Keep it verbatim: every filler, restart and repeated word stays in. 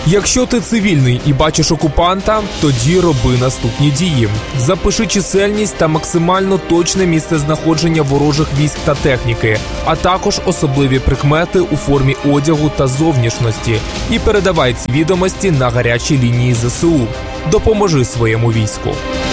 Якщо ти цивільний і бачиш окупанта, тоді роби наступні дії. Запиши чисельність та максимально точне місцезнаходження ворожих військ та техніки, а також особливі прикмети у формі одягу та зовнішності. І передавай ці відомості на гарячі лінії зе се у. Допоможи своєму війську.